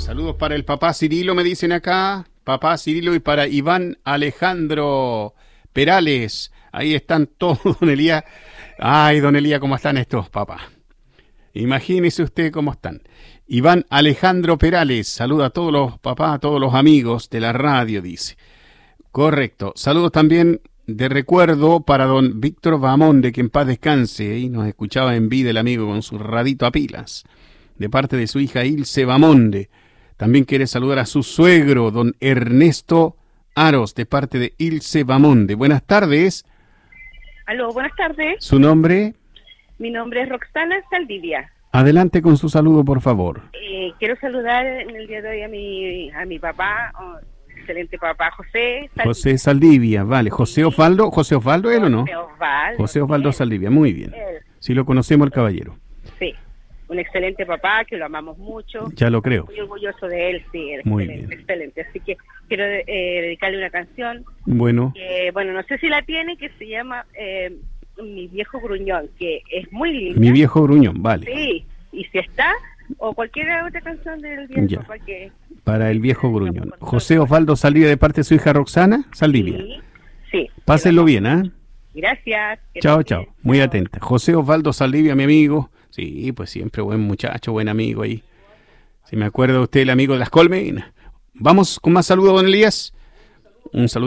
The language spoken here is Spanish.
Saludos para el papá Cirilo, me dicen acá. Papá Cirilo, y para Iván Alejandro Perales. Ahí están todos, don Elías. Ay, don Elías, ¿cómo están estos, papá? Imagínese usted cómo están. Iván Alejandro Perales, saluda a todos los papás, a todos los amigos de la radio, dice. Correcto. Saludos también de recuerdo para don Víctor Bamonde, que en paz descanse, y nos escuchaba en vida el amigo con su radito a pilas, de parte de su hija Ilse Bamonde. También quiere saludar a su suegro, don Ernesto Aros, de parte de Ilse Bamonde. Buenas tardes. Aló, buenas tardes. ¿Su nombre? Mi nombre es Roxana Saldivia. Adelante con su saludo, por favor. Quiero saludar en el día de hoy a mi papá, excelente papá, José Saldivia. José Saldivia, vale. ¿José Osvaldo él o no? José Osvaldo. José Osvaldo Saldivia, muy bien. Sí lo conocemos el caballero. Sí, un excelente papá, que lo amamos mucho. Ya lo creo. Muy orgulloso de él, sí, Muy excelente, bien. excelente. Así que quiero dedicarle una canción. Bueno. Bueno, no sé si la tiene, que se llama Mi Viejo Gruñón, que es muy linda. Mi Viejo Gruñón, vale. Sí, y si está, o cualquier otra canción del día del papá que... Para el Viejo Gruñón. José Osvaldo Saldivia, de parte de su hija Roxana Saldivia. Sí. Pásenlo bien, ¿ah? Gracias. Chao, chao. Muy atenta. José Osvaldo Saldivia, mi amigo. Sí, pues siempre buen muchacho, buen amigo ahí. Si me acuerda usted, el amigo de las Colmenas. Vamos con más saludos, don Elías. Un saludo.